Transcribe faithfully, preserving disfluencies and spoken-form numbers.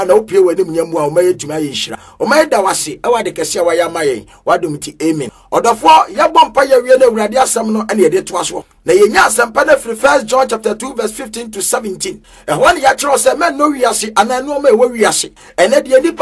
na opie wani mnyamu a omaye dwuma ye nhira omaye da wase e wade kese a waya mayen wadom ti amen odofo yebɔ mpa ye wie na awurade asɛm no ene yede to aso na yenya asɛmpa na free First John chapter two verse fifteen to seventeen e ho ne ya kyerɛ sɛ men no wiase ana no ma e wo wiase ene de nipa